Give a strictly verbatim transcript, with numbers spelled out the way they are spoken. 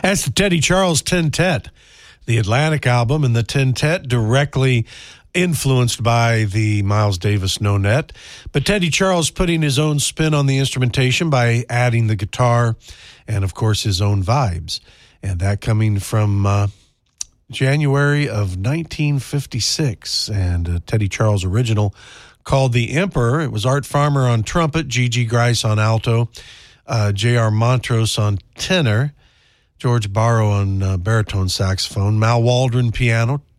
That's the Teddy Charles Tintet, the Atlantic album, and the Tintet directly influenced by the Miles Davis No Net. But Teddy Charles putting his own spin on the instrumentation by adding the guitar and, of course, his own vibes. And that coming from uh, January of nineteen fifty-six, and a Teddy Charles original called The Emperor. It was Art Farmer on trumpet, Gigi Grice on alto, uh, J R Montrose on tenor, George Barrow on uh, baritone saxophone, Mal Waldron piano,